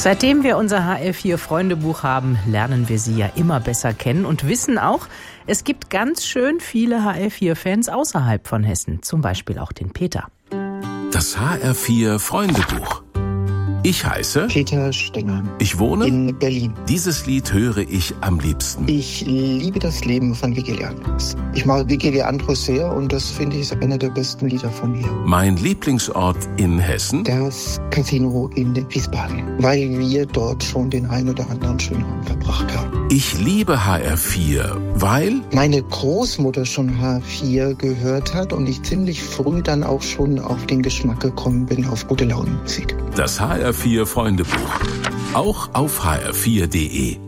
Seitdem wir unser HR4-Freundebuch haben, lernen wir Sie ja immer besser kennen und wissen auch, es gibt ganz schön viele HR4-Fans außerhalb von Hessen, zum Beispiel auch den Peter. Das HR4-Freundebuch. Ich heiße Peter Stenger. Ich wohne in Berlin. Dieses Lied höre ich am liebsten. Ich liebe das Leben von Vigili Andros. Ich mag Vigili Andros sehr und das finde ich ist einer der besten Lieder von mir. Mein Lieblingsort in Hessen? Das Casino in Wiesbaden, weil wir dort schon den ein oder anderen schönen Abend verbracht haben. Ich liebe HR4, weil meine Großmutter schon HR4 gehört hat und ich ziemlich früh dann auch schon auf den Geschmack gekommen bin auf gute Laune Musik. Das HR4 Freundebuch. Auch auf hr4.de.